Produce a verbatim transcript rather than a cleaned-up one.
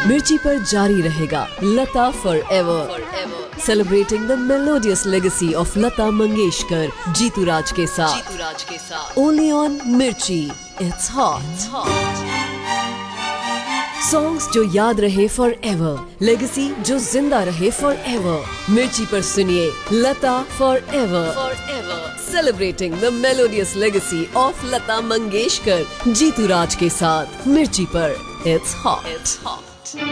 मिर्ची पर जारी रहेगा लता for ever, celebrating the melodious legacy of Lata Mangeshkar Jitu राज के साथ। ओनली ऑन मिर्ची, इट्स हॉट। सॉन्ग्स जो याद रहे फॉर एवर, लेगेसी जो जिंदा रहे फॉर एवर। मिर्ची पर सुनिए लता for ever, celebrating the melodious legacy of Lata Mangeshkar Jitu राज के साथ। मिर्ची पर, इट्स हॉट।